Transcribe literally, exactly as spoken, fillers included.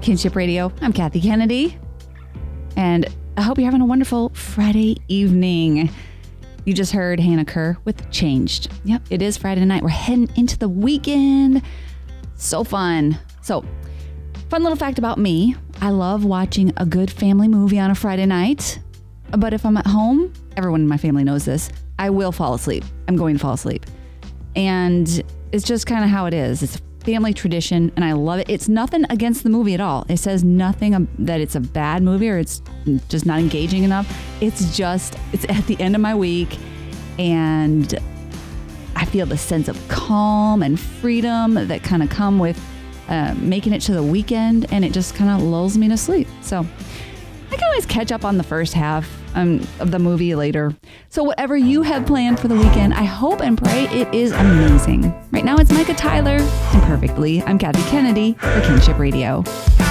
Kinship Radio. I'm Kathy Kennedy, and I hope you're having a wonderful Friday evening. You just heard Hannah Kerr with Changed. Yep, it is Friday night. We're heading into the weekend. So fun. So, fun little fact about me. I love watching a good family movie on a Friday night. But if I'm at home, everyone in my family knows this, I will fall asleep. I'm going to fall asleep. And it's just kind of how it is. It's a family tradition, and I love it. It's nothing against the movie at all. It says nothing um, that it's a bad movie or it's just not engaging enough. It's just, it's at the end of my week, and I feel the sense of calm and freedom that kind of come with uh, making it to the weekend, and it just kind of lulls me to sleep. So I can always catch up on the first half um, of the movie later. So whatever you have planned for the weekend, I hope and pray it is amazing. Right now it's Micah Tyler and Perfectly. I'm Kathy Kennedy for Kinship Radio.